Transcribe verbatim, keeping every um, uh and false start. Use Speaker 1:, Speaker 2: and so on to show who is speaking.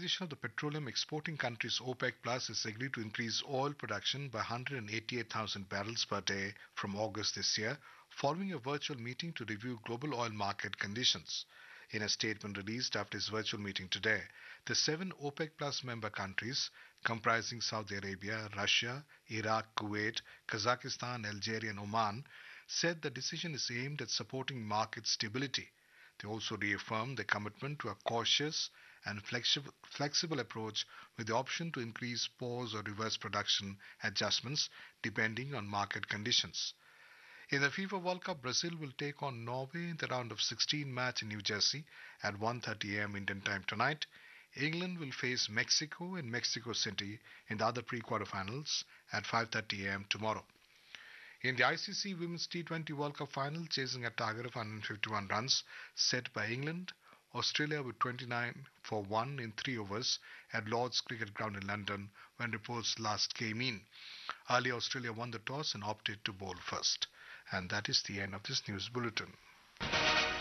Speaker 1: Organization of the Petroleum Exporting Countries OPEC Plus has agreed to increase oil production by one hundred eighty-eight thousand barrels per day from August this year, following a virtual meeting to review global oil market conditions. In a statement released after its virtual meeting today, the seven OPEC Plus member countries, comprising Saudi Arabia, Russia, Iraq, Kuwait, Kazakhstan, Algeria, and Oman, said the decision is aimed at supporting market stability. They also reaffirmed their commitment to a cautious and flexible, flexible approach with the option to increase, pause, or reverse production adjustments depending on market conditions. In the FIFA World Cup, Brazil will take on Norway in the round of sixteen match in New Jersey at one thirty a m Indian time tonight. England will face Mexico in Mexico City in the other pre-quarterfinals at five thirty a m tomorrow. In the I C C Women's T twenty World Cup final, chasing a target of one hundred fifty-one runs set by England, Australia with twenty-nine for one in three overs at Lord's Cricket Ground in London when reports last came in. Earlier, Australia won the toss and opted to bowl first. And that is the end of this news bulletin.